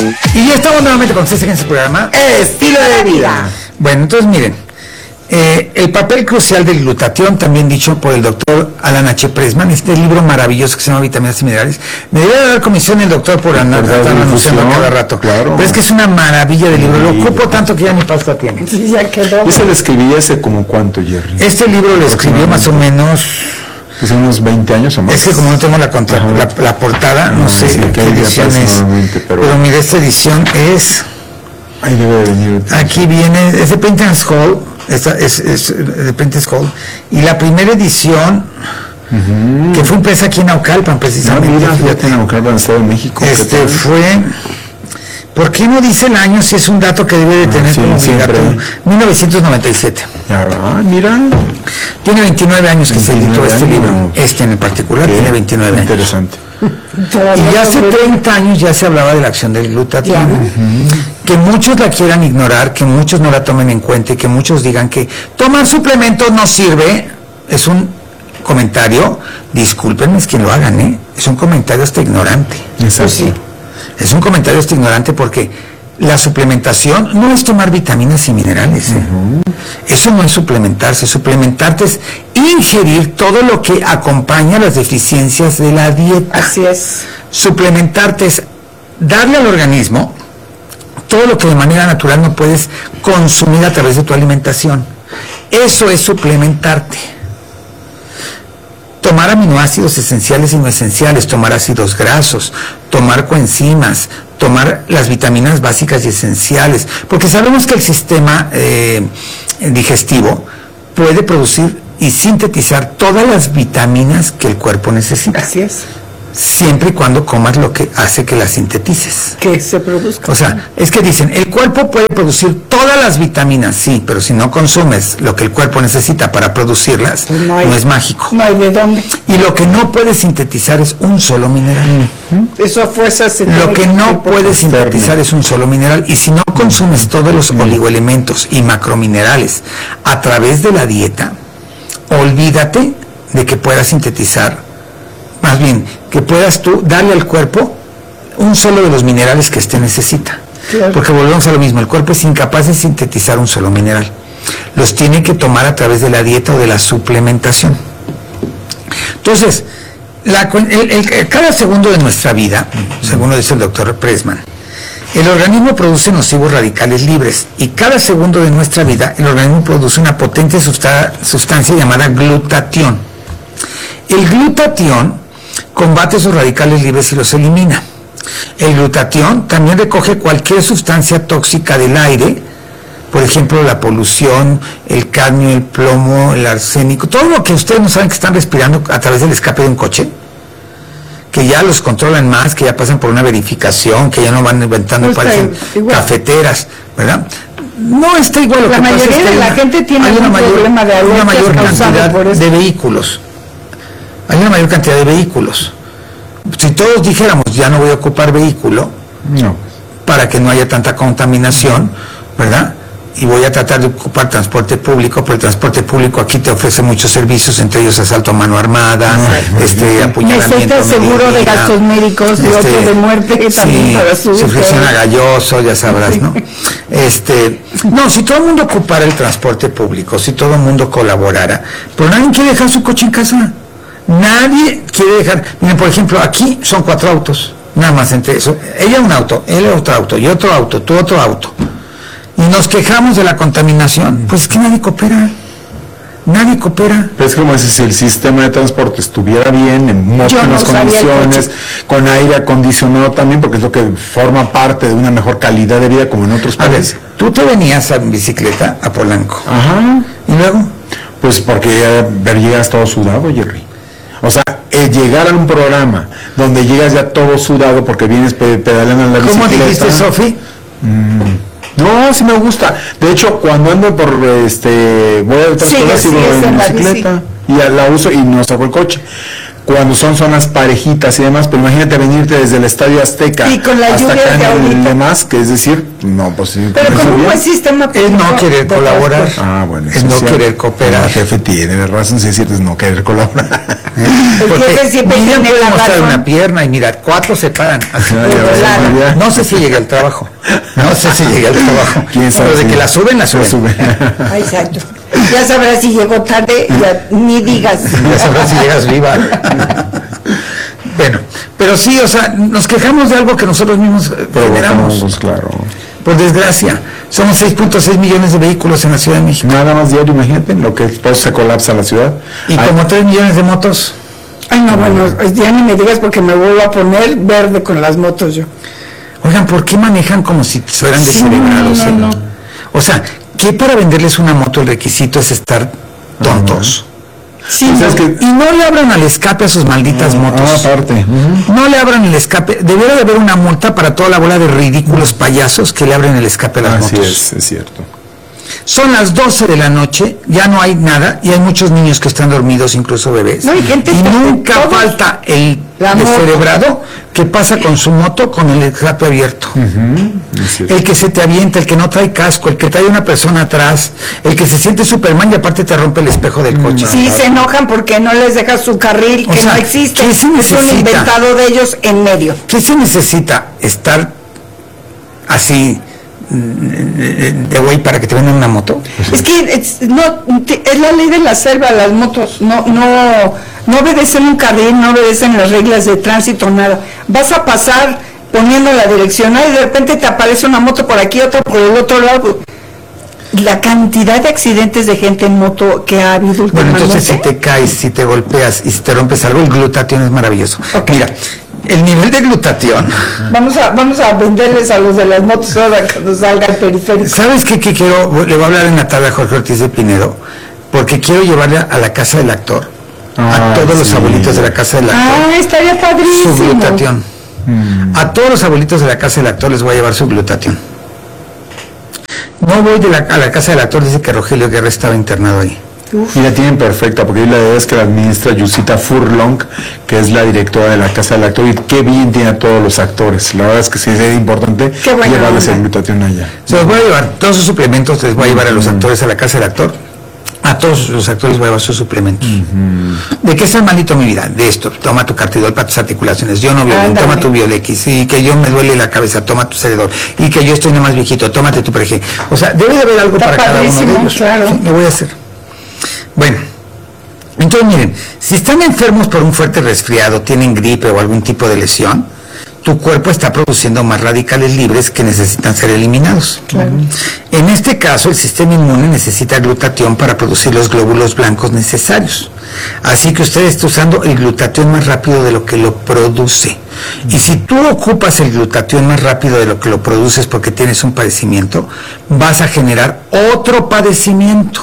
Y ya estamos nuevamente con ustedes en este programa Estilo de Vida. Bueno, entonces miren, el papel crucial del glutatión, también dicho por el doctor Alan H. Pressman, este libro maravilloso que se llama Vitaminas y Minerales. Me debería dar comisión el doctor por andar anunciando cada rato. Claro. Pero es que es una maravilla de libro, lo ocupo tanto que ya mi pasta tiene. Sí, ya quedó. ¿Ese lo escribí hace como cuánto, Jerry? Este libro lo escribió más o menos... Pues unos 20 años o más. Es que como no tengo la portada, no sé qué edición es. Pero mira, esta edición es... Ahí debe de venir. Aquí viene, es de Printers Hall, es de Printers Hall, y la primera este que fue impresa aquí en Naucalpan, precisamente. No, mira, fíjate, en Naucalpan, en Estado de México. Fue... ¿Por qué no dice el año si es un dato que debe de tener como obligatorio? 1997. Mira. Tiene 29 años que se editó este libro. Este en particular tiene 29 años. Interesante. Y ya hace 30 años ya se hablaba de la acción del glutatión. Que muchos la quieran ignorar, que muchos no la tomen en cuenta y que muchos digan que tomar suplementos no sirve. Es un comentario, discúlpenme, es quien lo hagan, es un comentario hasta ignorante. Exacto. Sí. Es un comentario hasta ignorante porque la suplementación no es tomar vitaminas y minerales. Eso no es suplementarse. Suplementarte es ingerir todo lo que acompaña las deficiencias de la dieta. Así es. Suplementarte es darle al organismo todo lo que de manera natural no puedes consumir a través de tu alimentación. Eso es suplementarte. Tomar aminoácidos esenciales y no esenciales, tomar ácidos grasos, tomar coenzimas, tomar las vitaminas básicas y esenciales, porque sabemos que el sistema digestivo puede producir y sintetizar todas las vitaminas que el cuerpo necesita. Así es. Siempre y cuando comas lo que hace que las sintetices. Que se produzca. O sea, es que dicen, el cuerpo puede producir todas las vitaminas, sí, pero si no consumes lo que el cuerpo necesita para producirlas, pues no es mágico. No hay de dónde. Y lo que no puede sintetizar es un solo mineral. Eso a fuerza se Lo que no puede sintetizar es un solo mineral. Y si no consumes todos los oligoelementos y macrominerales a través de la dieta, olvídate de que puedas sintetizar, más bien, que puedas tú darle al cuerpo un solo de los minerales que éste necesita. Claro. Porque volvemos a lo mismo, el cuerpo es incapaz de sintetizar un solo mineral. Los tiene que tomar a través de la dieta o de la suplementación. Entonces, cada segundo de nuestra vida, según lo dice el doctor Pressman, el organismo produce nocivos radicales libres y cada segundo de nuestra vida el organismo produce una potente sustancia llamada glutatión. El glutatión combate esos radicales libres y los elimina. El glutatión también recoge cualquier sustancia tóxica del aire, por ejemplo la polución, el cadmio, el plomo, el arsénico, todo lo que ustedes no saben que están respirando a través del escape de un coche, que ya los controlan más, que ya pasan por una verificación, que ya no van inventando, parecen cafeteras, ¿verdad? No está igual. Lo la que mayoría pasa es que de la gente tiene un problema de una mayor cantidad por eso. de vehículos. Hay una mayor cantidad de vehículos. Si todos dijéramos, ya no voy a ocupar vehículo, para que no haya tanta contaminación, ¿verdad? Y voy a tratar de ocupar transporte público, pero el transporte público aquí te ofrece muchos servicios, entre ellos asalto a mano armada, apuñalamiento. Necesitas seguro de gastos médicos, y otro de muerte también para subir. Suscripción a galloso, ya sabrás, ¿no? No, si todo el mundo ocupara el transporte público, si todo el mundo colaborara, pero nadie quiere dejar su coche en casa. Nadie quiere dejar. Miren, por ejemplo, aquí son 4 autos, nada más entre eso. Ella un auto, él otro auto, y otro auto, tú otro auto. Y nos quejamos de la contaminación. Pues es que nadie coopera. Nadie coopera. Pero es como si el sistema de transporte estuviera bien, en óptimas condiciones, con aire acondicionado también, porque es lo que forma parte de una mejor calidad de vida como en otros países. Tú te venías en bicicleta a Polanco. Ajá. ¿Y luego? Pues porque llegas todo sudado, Jerry. O sea, llegar a un programa donde llegas ya todo sudado porque vienes pedaleando en la bicicleta. ¿Cómo dijiste, Sofi? No, sí me gusta. De hecho, cuando ando por voy a otras cosas y voy en bicicleta y la uso y no saco el coche. cuando son zonas parejitas y demás, pero imagínate venirte desde el Estadio Azteca y con la hasta lluvia acá de en el ahorita. demás, que es decir, no, pues sí. Pero como un buen sistema Es no querer colaborar. Ah, bueno. Es no querer cooperar. El jefe tiene razón, si es cierto, es no querer colaborar. El jefe siempre Miriam tiene puede la mostrar razón. una pierna y mira, 4 se paran. Así. Ya. No sé si llega al trabajo. No sé si llega al trabajo. ¿Quién sabe? Pero de Sí. que la suben, la suben. Ay, exacto. Ya sabrás si llegó tarde, ya, ni digas. Ya sabrás si llegas viva. Bueno, pero sí, o sea, nos quejamos de algo que nosotros mismos generamos. Pues claro. Por desgracia, somos 6.6 millones de vehículos en la Ciudad de México. Nada más diario, imagínate, lo que después se colapsa la ciudad. Y como 3 millones de motos. Ay, no, bueno, ya ni me digas porque me vuelvo a poner verde con las motos yo. Oigan, ¿por qué manejan como si fueran Sí, descerebrados? no. O sea, ¿qué para venderles una moto el requisito es estar tontos? Sí, Pues no. es que- Y no le abran al escape a sus malditas motos. aparte. No le abran el escape. Debería de haber una multa para toda la bola de ridículos payasos que le abren el escape a las Así motos. es cierto. Son las 12 de la noche, ya no hay nada, y hay muchos niños que están dormidos, incluso bebés. No, y gente y que- nunca todos- falta el La moto. descerebrado que pasa con su moto con el escape abierto. Es cierto. El que se te avienta, el que no trae casco, el que trae una persona atrás, el que se siente Superman y aparte te rompe el espejo del coche. Sí, se enojan porque no les dejas su carril, O que sea, no existe. ¿qué se Es un necesita? inventado de ellos en medio. ¿Qué se necesita? Estar así de güey para que te vendan una moto. Es que es la ley de la selva, las motos no obedecen un carril, no obedecen las reglas de tránsito, nada. Vas a pasar poniendo la direccional y de repente te aparece una moto por aquí, otra por el otro lado. La cantidad de accidentes de gente en moto que ha habido Bueno, últimamente. entonces si te caes, si te golpeas y si te rompes algo, el glutatión es maravilloso. Ok. Mira, el nivel de glutatión, Vamos a venderles a los de las motos ahora cuando salga el periférico. ¿sabes qué quiero? Le voy a hablar en la tarde a Jorge Ortiz de Pinedo, porque quiero llevarle a la casa del actor, a todos los sí. abuelitos de la casa del actor, Ah, estaría su padrísimo. glutatión. A todos los abuelitos de la casa del actor les voy a llevar su glutatión. No voy a la casa del actor, dice que Rogelio Guerra estaba internado ahí. Y la tienen perfecta, porque la verdad es que la administra Yusita Furlong, que es la directora de la Casa del Actor, y qué bien tiene a todos los actores. La verdad es que sí es importante Qué buena llevarles onda. el glutatión allá. Se los voy a llevar, todos sus suplementos les voy a llevar a los actores a la casa del actor. A todos los actores les voy a llevar sus suplementos. ¿De qué está malito mi vida? De esto, toma tu cartidol para tus articulaciones, yo no violín, Ándale. toma tu Biolex, y que yo me duele la cabeza, toma tu Ceredol, y que yo estoy nada más viejito, tómate tu Prege. O sea, debe de haber algo Está para cada uno de padrísimo, ellos. claro. Sí, lo voy a hacer. Bueno, entonces miren, si están enfermos por un fuerte resfriado, tienen gripe o algún tipo de lesión, tu cuerpo está produciendo más radicales libres que necesitan ser eliminados. En este caso, el sistema inmune necesita glutatión para producir los glóbulos blancos necesarios. Así que usted está usando el glutatión más rápido de lo que lo produce. Y si tú ocupas el glutatión más rápido de lo que lo produces porque tienes un padecimiento, vas a generar otro padecimiento.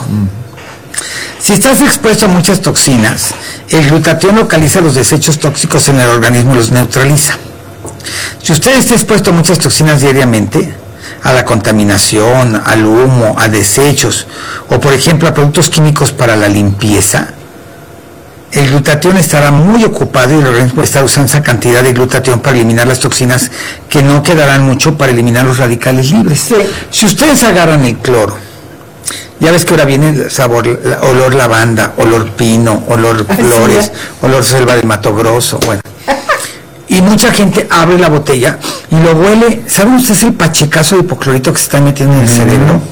Si estás expuesto a muchas toxinas, el glutatión localiza los desechos tóxicos en el organismo y los neutraliza. Si usted está expuesto a muchas toxinas diariamente, a la contaminación, al humo, a desechos, o por ejemplo a productos químicos para la limpieza, el glutatión estará muy ocupado y el organismo está usando esa cantidad de glutatión para eliminar las toxinas que no quedarán mucho para eliminar los radicales libres. Sí. Si ustedes agarran el cloro, ya ves que ahora viene el sabor, olor lavanda, olor pino, olor Así flores, es. olor selva de Mato Grosso, bueno. Y mucha gente abre la botella y lo huele. ¿Saben ustedes el pachecazo de hipoclorito que se está metiendo en el cerebro?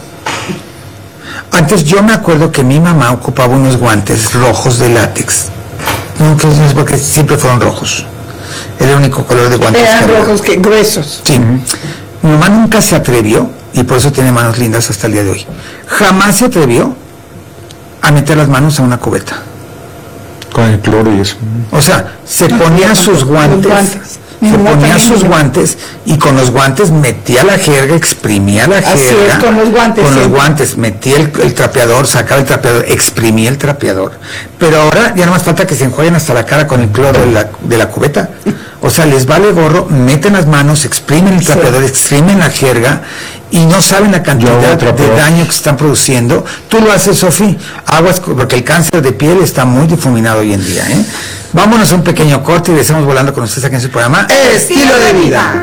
Antes yo me acuerdo que mi mamá ocupaba unos guantes rojos de látex. No, que no es porque siempre fueron rojos. Era el único color de guantes. Eran que había. rojos que gruesos. Sí. Mi mamá nunca se atrevió, y por eso tiene manos lindas hasta el día de hoy. Jamás se atrevió a meter las manos a una cubeta. Con el cloro y eso. O sea, se ponía sus guantes, Mi se mamá ponía también, sus mi mamá. guantes y con los guantes metía la jerga, exprimía la Así jerga. es, con los guantes, Con los sí. guantes, metía el trapeador, sacaba el trapeador, exprimía el trapeador, pero ahora ya no más falta que se enjuaguen hasta la cara con el cloro de la cubeta. O sea, les vale gorro, meten las manos, exprimen el trapeador, exprimen la jerga y no saben la cantidad de daño que están produciendo. Tú lo haces, Sofi, aguas, porque el cáncer de piel está muy difuminado hoy en día, ¿eh? Vámonos a un pequeño corte y regresamos volando con ustedes aquí en su programa Estilo de Vida.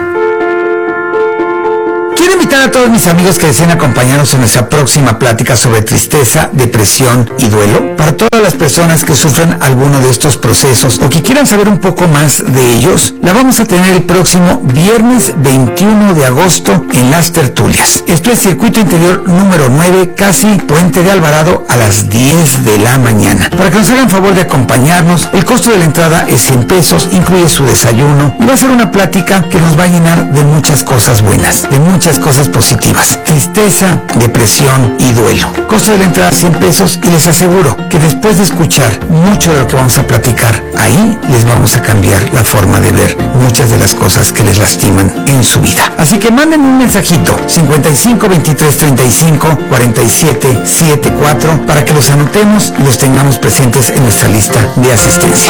Quiero invitar a todos mis amigos que deseen acompañarnos en nuestra próxima plática sobre tristeza, depresión y duelo. Para todas las personas que sufren alguno de estos procesos o que quieran saber un poco más de ellos, la vamos a tener el próximo viernes 21 de agosto en Las Tertulias. Esto es Circuito Interior número 9, casi Puente de Alvarado, a las 10 de la mañana. Para que nos hagan favor de acompañarnos, el costo de la entrada es 100 pesos, incluye su desayuno y va a ser una plática que nos va a llenar de muchas cosas buenas, de muchas cosas positivas: tristeza, depresión y duelo. Costo de la entrada 100 pesos y les aseguro que después de escuchar mucho de lo que vamos a platicar, ahí les vamos a cambiar la forma de ver muchas de las cosas que les lastiman en su vida. Así que manden un mensajito 55 23 35 47 74 para que los anotemos y los tengamos presentes en nuestra lista de asistencia.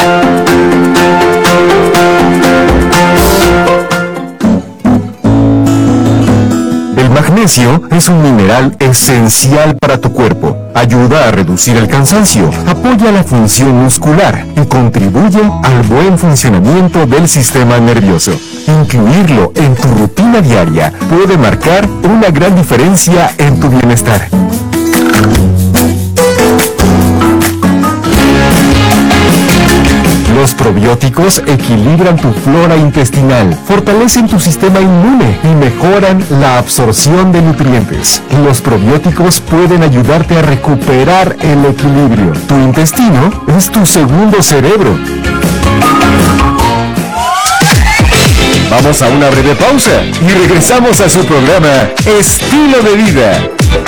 El magnesio es un mineral esencial para tu cuerpo. Ayuda a reducir el cansancio, apoya la función muscular y contribuye al buen funcionamiento del sistema nervioso. Incluirlo en tu rutina diaria puede marcar una gran diferencia en tu bienestar. Los probióticos equilibran tu flora intestinal, fortalecen tu sistema inmune y mejoran la absorción de nutrientes. Los probióticos pueden ayudarte a recuperar el equilibrio. Tu intestino es tu segundo cerebro. Vamos a una breve pausa y regresamos a su programa Estilo de Vida.